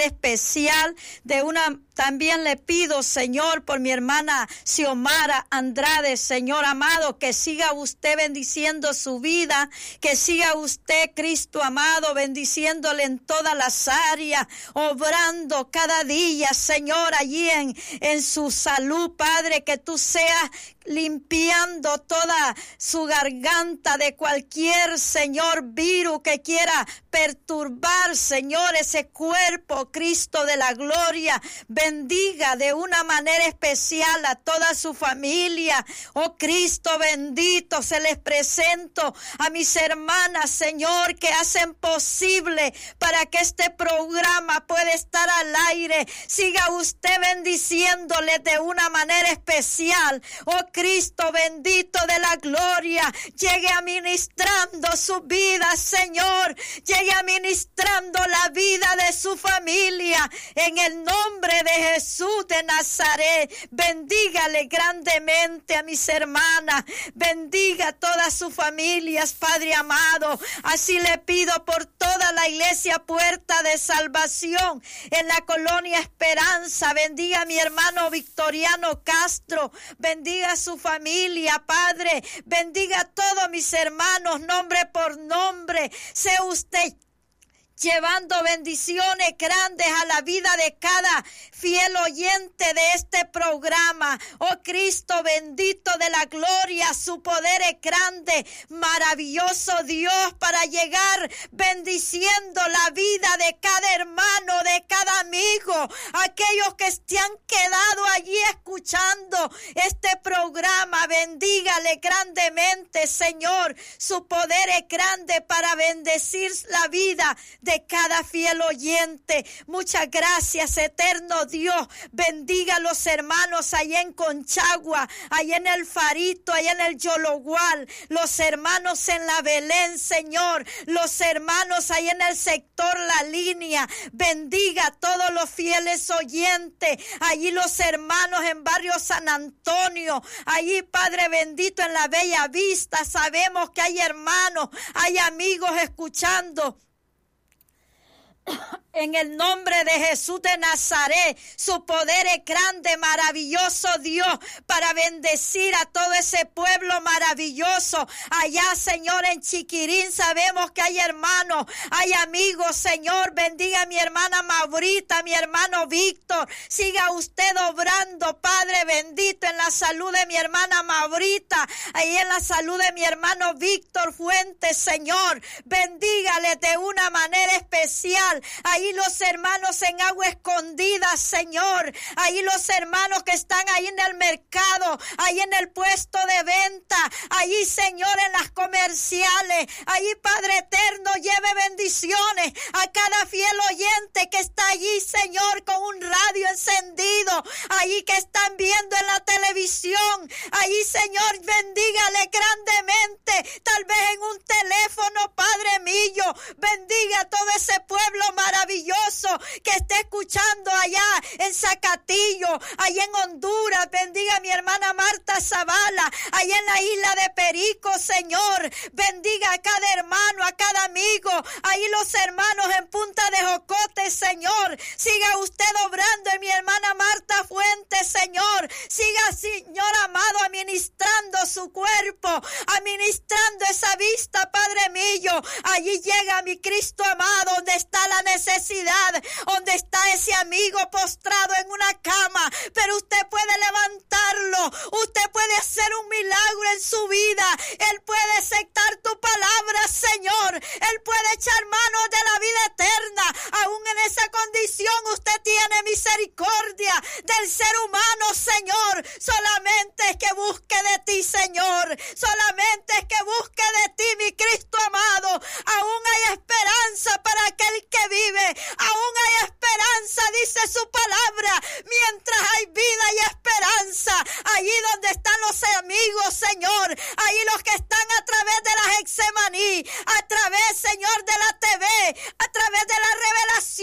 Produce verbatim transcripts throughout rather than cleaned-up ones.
especial. De una También le pido, Señor, por mi hermana Xiomara Andrade, Señor amado, que siga usted bendiciendo su vida, que siga usted, Cristo amado, bendiciéndole en todas las áreas, obrando cada día, Señor, allí en, en su salud, Padre, que tú seas limpiando toda su garganta de cualquier, Señor, virus que quiera perturbar, Señor, ese cuerpo, Cristo de la gloria. Bendiga de una manera especial a toda su familia. Oh Cristo bendito, se les presento a mis hermanas, Señor, que hacen posible para que este programa pueda estar al aire. Siga usted bendiciéndole de una manera especial. Oh Cristo bendito de la gloria, llegue administrando su vida, Señor, llegue administrando la vida de su familia, en el nombre de Jesús de Nazaret. Bendígale grandemente a mis hermanas, bendiga a todas sus familias, Padre amado. Así le pido por toda la iglesia Puerta de Salvación en la colonia Esperanza. Bendiga a mi hermano Victoriano Castro, bendiga a su familia, Padre, bendiga a todos mis hermanos, nombre por nombre. Sea usted llevando bendiciones grandes a la vida de cada fiel oyente de este programa. Oh Cristo bendito de la gloria, su poder es grande, maravilloso Dios, para llegar bendiciendo la vida de cada hermano, de cada amigo, aquellos que se han quedado allí escuchando este programa. Bendígale grandemente, Señor, su poder es grande para bendecir la vida de cada fiel oyente. Muchas gracias, eterno Dios. Bendiga a los hermanos allá en Conchagua, allá en el Farito, allá en el Yologual, los hermanos en la Belén, Señor, los hermanos allá en el sector La Línea. Bendiga a todos los fieles oyentes, allí los hermanos en barrio San Antonio, allí, Padre bendito, en la Bella Vista. Sabemos que hay hermanos, hay amigos escuchando. En el nombre de Jesús de Nazaret, su poder es grande, maravilloso Dios, para bendecir a todo ese pueblo maravilloso. Allá, Señor, en Chiquirín sabemos que hay hermanos, hay amigos, Señor. Bendiga a mi hermana Maurita, mi hermano Víctor. Siga usted obrando, Padre bendito, en la salud de mi hermana Maurita, ahí en la salud de mi hermano Víctor Fuentes, Señor. Bendígale de una manera especial. Ahí los hermanos en Agua Escondida, Señor. Ahí los hermanos que están ahí en el mercado, ahí en el puesto de venta, ahí, Señor, en las comerciales. Ahí, Padre eterno, lleve bendiciones a cada fiel oyente que está allí, Señor, con un radio encendido, ahí que están viendo en la televisión. Ahí, Señor, bendígale grandemente, tal vez en un teléfono, Padre mío. Bendiga a todo ese pueblo maravilloso que esté escuchando allá en Zacatillo, allá en Honduras. Bendiga a mi hermana Marta Zavala, allá en la isla de Perico, Señor. Bendiga a cada hermano, a cada amigo, ahí los hermanos en Punta de Jocote, Señor. Siga usted obrando en mi hermana Marta Fuentes, Señor. Siga, Señor amado, administrando su cuerpo, administrando esa vista, Padre mío. Allí llega mi Cristo amado, donde está la necesidad, donde está ese amigo postrado en una cama, pero usted puede levantarlo, usted puede hacer un milagro en su vida. Él puede aceptar tu palabra, Señor. Él puede echar mano de la vida eterna. Aún en esa condición usted tiene misericordia del ser humano, Señor. Solamente es que busque de ti, Señor. Solamente es que busque de ti, mi Cristo amado. Aún hay esperanza para aquel que vive. Aún hay esperanza, dice su palabra. Mientras hay vida y esperanza. Allí donde están los amigos, Señor. Allí los que están a través de la Getsemaní, a través, Señor, de la T V, a través de la revelación,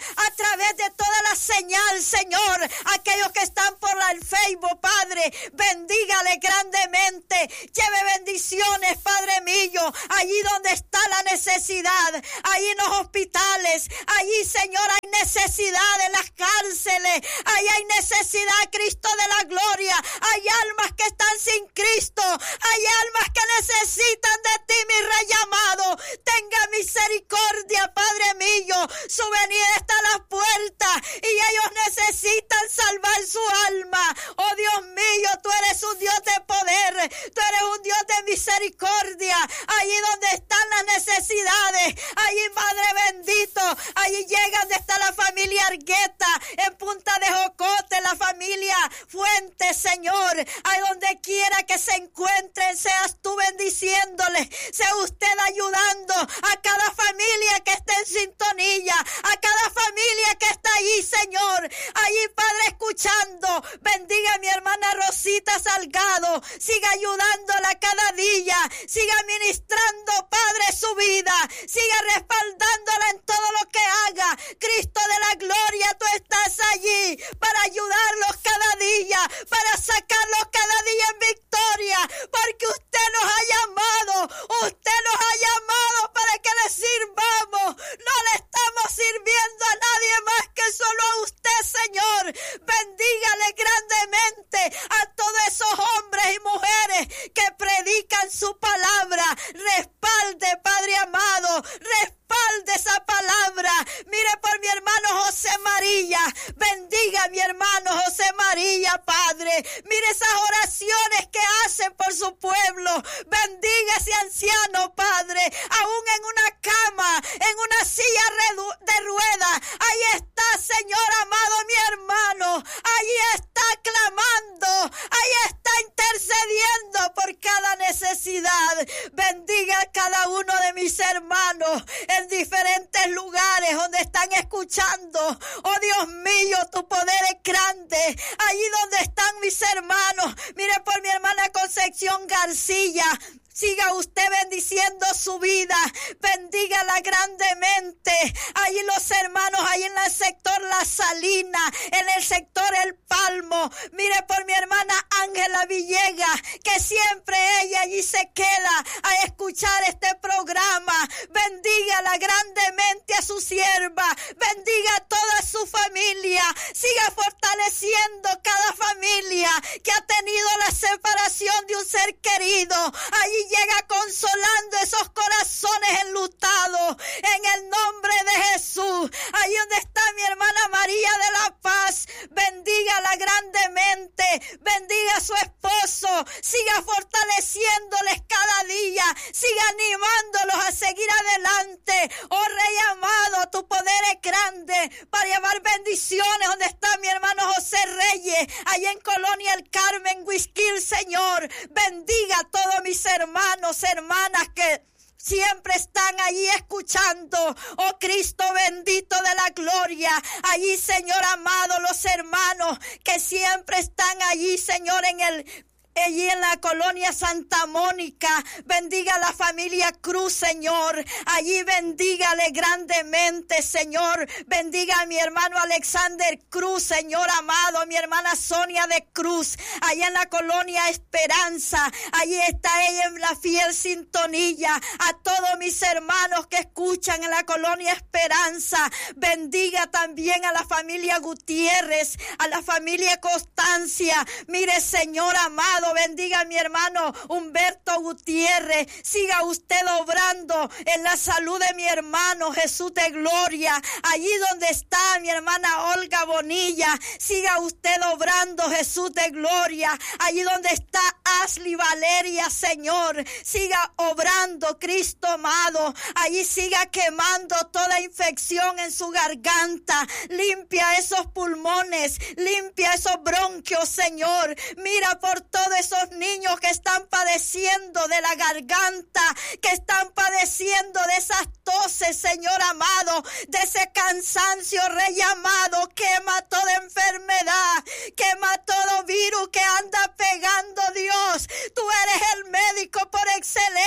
a través de toda la señal, Señor, aquellos que están por el Facebook, Padre, bendígale grandemente, lleve bendiciones, Padre mío, allí donde está la necesidad, allí en los hospitales, allí, Señor, hay necesidad en las cárceles, allí hay necesidad, Cristo de la gloria, hay almas que están sin Cristo, hay almas que necesitan de ti, mi Rey amado. Tenga misericordia, Padre mío, su venida está a las puertas y ellos necesitan salvar su alma. Oh Dios mío, tú eres un Dios de poder, tú eres un Dios de misericordia, allí donde están las necesidades, allí, Padre bendito, allí llega donde está la familia Argueta, en Punta de Jocote, la familia Fuentes, Señor, ahí donde quiera que se encuentren, seas tú bendiciéndole, sea usted ayudando a cada familia que esté en sintonía, a cada familia que está allí, Señor, allí, Padre, escuchando, bendiga a mi hermana Rosita Salgado, siga ayudándola cada día, siga ministrando, Padre, su vida, siga respaldándola en todo lo que haga. Cristo de la gloria, tú estás allí para ayudarlos cada día, para sacarlos cada día en victoria, porque usted nos ha llamado, usted nos ha llamado para que le sirvamos. No le estamos sirviendo a nadie más que solo a usted, Señor. Bendígale grandemente a todos esos hombres y mujeres que predican su palabra. Respalde, Padre amado, respalde esa palabra. Mire por mi hermano José María, bendiga a mi hermano José María, Padre. Mire esas oraciones que hacen por su pueblo. Bendiga a ese anciano, Padre, aún en una cama, en una silla de ruedas. Ahí está, Señor amado, mi hermano. Ahí está clamando, ahí está intercediendo por cada necesidad. Bendiga a cada uno de mis hermanos en diferentes lugares donde están escuchando. Oh Dios mío, tu poder es grande. Allí donde están mis hermanos, mire por mi hermana Concepción García. Siga usted bendiciendo su vida, bendígala grandemente. Allí los hermanos, ahí en el sector La Salina, en el sector El Palmo. Mire por mi hermana Ángela Villegas, que siempre ella allí se queda a escuchar este programa. Bendígala grandemente a su sierva, bendiga a toda su familia. Siga fortaleciendo cada familia que ha tenido la separación de un ser querido. Allí llega consolando esos corazones enlutados en el nombre de Jesús. Ahí donde está mi hermana María de la Paz, bendígala grandemente, bendiga a su esposo, siga fortaleciéndoles cada día, siga animándolos a seguir adelante. Oh Rey amado, tu poder es grande para llevar bendiciones. Donde está mi hermano José Reyes, allá en Colonia El Carmen, Huisquil, Señor, bendiga a todos mis hermanos, hermanos, hermanas que siempre están allí escuchando. Oh Cristo bendito de la gloria, allí, Señor amado, los hermanos que siempre están allí, Señor, en el allí en la colonia Santa Mónica, bendiga a la familia Cruz, Señor. Allí bendígale grandemente, Señor. Bendiga a mi hermano Alexander Cruz, Señor amado, a mi hermana Sonia de Cruz, allá en la colonia Esperanza. Allí está ella en la fiel sintonía. A todos mis hermanos que escuchan en la colonia Esperanza, bendiga también a la familia Gutiérrez, a la familia Constancia. Mire, Señor amado, bendiga a mi hermano Humberto Gutiérrez. Siga usted obrando en la salud de mi hermano Jesús de Gloria. Allí donde está mi hermana Olga Bonilla, siga usted obrando, Jesús de Gloria. Allí donde está Ashley Valeria, Señor, siga obrando, Cristo amado. Allí siga quemando toda infección en su garganta. Limpia esos pulmones, limpia esos bronquios, Señor. Mira por todo esos niños que están padeciendo de la garganta, que están padeciendo de esas toses, Señor amado, de ese cansancio, Rey amado. Quema toda enfermedad, quema todo virus que anda pegando, Dios. Tú eres el médico por excelencia.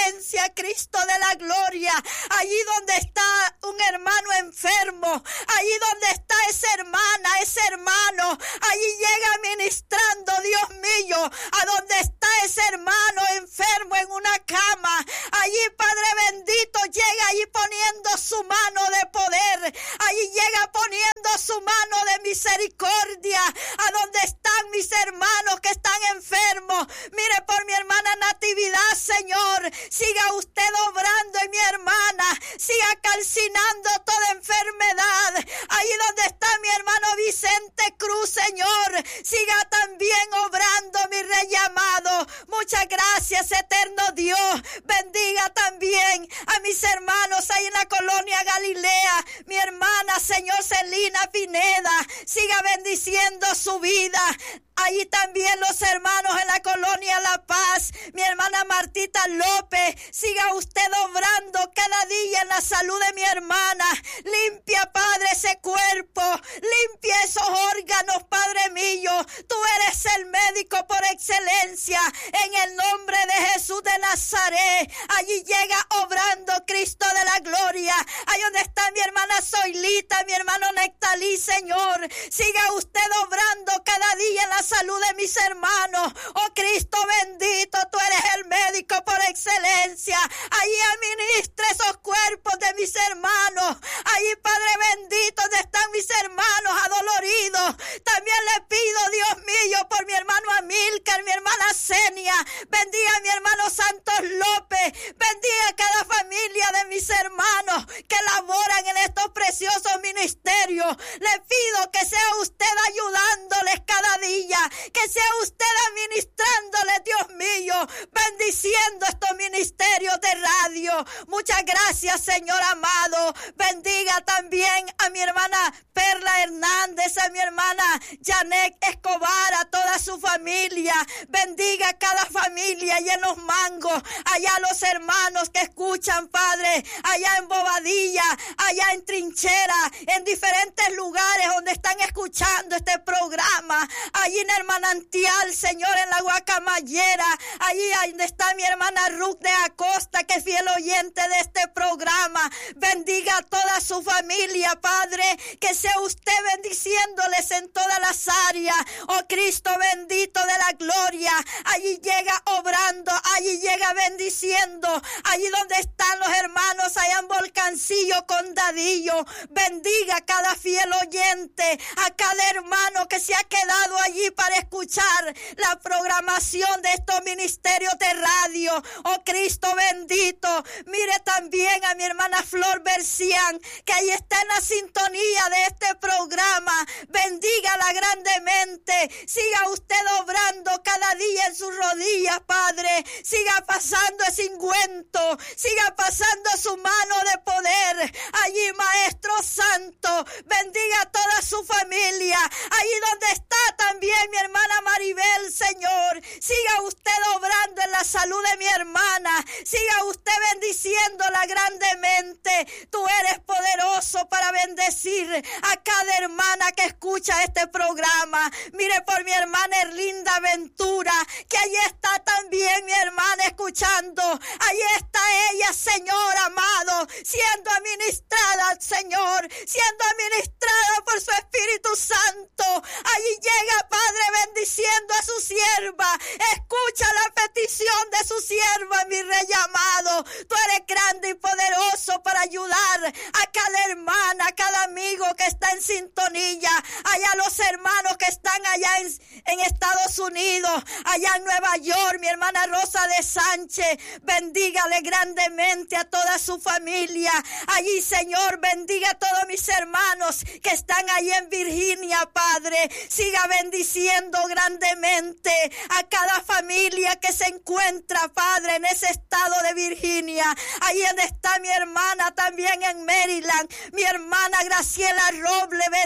excelencia, Cristo de la gloria. Allí donde está un hermano enfermo, allí donde está esa hermana, ese hermano, allí llega ministrando, Dios mío, a donde está ese hermano enfermo en una cama. Allí, Padre bendito, llega allí poniendo su mano de poder, allí llega poniendo su mano de misericordia, a donde están mis hermanos que están enfermos. Mire por mi hermana Natividad, Señor, siga usted obrando en mi hermana, siga calcinando toda enfermedad. Ahí donde está mi hermano Vicente Cruz, Señor, siga también obrando, mi Rey amado. Muchas gracias, eterno Dios. Bendiga también a mis hermanos ahí en la colonia Galilea, mi hermana, Señor, Celina Pineda, siga bendiciendo su vida. Allí también los hermanos en la colonia La Paz, mi hermana Martita López, siga usted obrando cada día en la salud de mi hermana. Limpia, Padre, ese cuerpo, limpia esos órganos, Padre mío. Tú eres el médico por excelencia, en el nombre de Jesús de Nazaret. Allí llega obrando Cristo de la gloria. Ahí donde está mi hermana Zoilita, mi hermano Nectalí, Señor, siga usted obrando cada día en la salud de mis hermanos. Oh Cristo bendito, tú eres el médico por excelencia. Allí administra esos cuerpos de mis hermanos. Allí, Padre bendito, donde están mis hermanos adoloridos. También le pido, Dios mío, por mi hermano Amílcar, mi hermana Senia. Bendiga a mi hermano Santos López. Bendiga a cada familia de mis hermanos que laboran en estos preciosos ministerios. Le pido que sea usted ayudándoles cada día, que sea usted administrándoles, Dios mío, bendiciendo estos ministerios de radio. Muchas gracias, Señor amado. Bendiga también a mi hermana Perla Hernández, a mi hermana Janet Escobar, a toda su familia. Bendiga a cada familia y en Los Mangos, allá los hermanos que escuchan, Padre, allá en Bobadilla, allá en Trinchera, en diferentes lugares donde están escuchando este programa. Allí en el Manantial, Señor, en la Guacamayera, allí donde está mi hermana Ruth de Acosta, que es fiel oyente de este programa. Bendiga a toda su familia, Padre, que sea usted bendiciéndoles en todas las áreas. Oh Cristo bendito de la gloria, allí llega obrando, allí llega bendiciendo, allí donde están los hermanos allá en Volcancillo, Condadillo. Bendiga a cada fiel oyente, a cada hermano que se ha quedado allí para escuchar la programación de estos ministerios de radio. Oh Cristo bendito, mire también a mi hermana Flor Bercián, que ahí está en la sintonía de este programa. Bendígala grandemente, siga usted obrando cada día en sus rodillas, Padre. Siga pasando ese ungüento, siga pasando su mano de poder. Allí, Maestro Santo, bendiga a toda su familia. Allí donde está también mi hermana Maribel, Señor, siga usted obrando en la salud de mi hermana. Siga usted bendiciéndola grandemente. Tú eres poderoso para bendecir a cada hermana que escucha este programa. Mire por mi hermana Erlinda Ventura, que allí está también mi hermana escuchando. Allí está ella, Señor amado, siendo administrada, Señor, siendo administrada por su Espíritu Santo. Allí llega, Padre, bendiciendo a su sierva. Escucha la petición de su sierva, mi Rey amado. Tú eres grande y poderoso para ayudar a cada hermana, a cada amigo que está en sintonía. Allá los hermanos que están allá en, en Estados Unidos, allá en Nueva York, mi hermana Rosa de Sánchez, bendígale grandemente a toda su familia. Allí, Señor, bendiga a todos mis hermanos que están allí en Virginia, Padre. Siga bendiciendo grandemente a cada familia que se encuentra, Padre, en ese estado de Virginia. Allí donde está mi hermana también en Maryland, mi hermana Graciela Roble, bendiga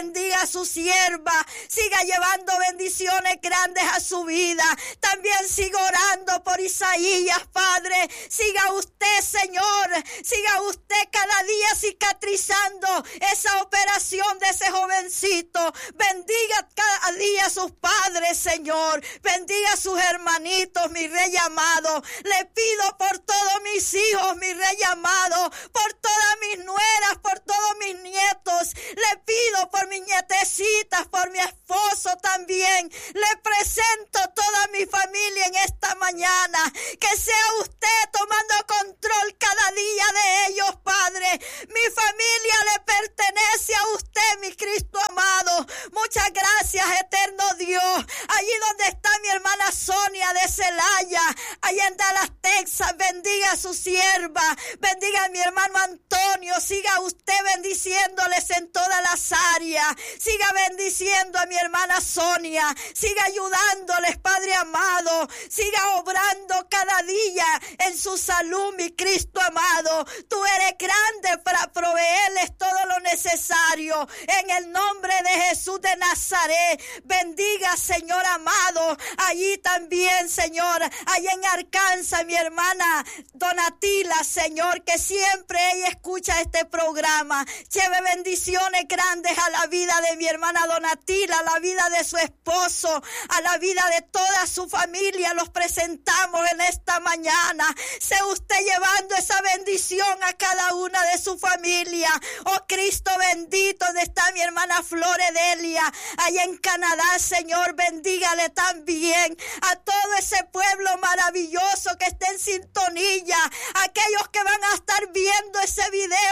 bendiga a su sierva, siga llevando bendiciones grandes a su vida. También sigo orando por Isaías, Padre. Siga usted, Señor, siga usted cada día cicatrizando esa operación de ese jovencito. Bendiga cada día a sus padres, Señor. Bendiga a sus hermanitos, mi Rey amado. Le pido por todos mis hijos, mi Rey amado, por todas mis nueras, por todos mis nietos. Le pido por mis nietecitas, por mi esposo también. Le presento toda mi familia en esta mañana. Que sea usted tomando control cada día de ellos, Padre. Mi familia le pertenece a usted, mi Cristo amado. Muchas gracias, eterno Dios. Allí donde está mi hermana Sonia de Celaya, allá en Dallas, Texas, bendiga a su sierva. Bendiga a mi hermano Antonio. Siga usted bendiciéndoles en todas las áreas. Siga bendiciendo a mi hermana Sonia. Siga ayudándoles, Padre amado. Siga obrando cada día en su salud, mi Cristo amado. Tú eres grande para proveerles todo lo necesario. En el nombre de Jesús de Nazaret, bendiga, Señor amado. Allí también, Señor, allá en Arkansas, mi hermana Donatila, Señor, que siempre ella escucha este programa. Lleve bendiciones grandes a la vida de mi hermana Donatila, a la vida de su esposo, a la vida de toda su familia. Los presentamos en esta mañana. Sea usted llevando esa bendición a cada una de su familia. Oh Cristo bendito, donde está mi hermana Floredelia, allá en Canadá, Señor, bendígale también a todo ese pueblo maravilloso que está en sintonía, aquellos que van a estar viendo ese video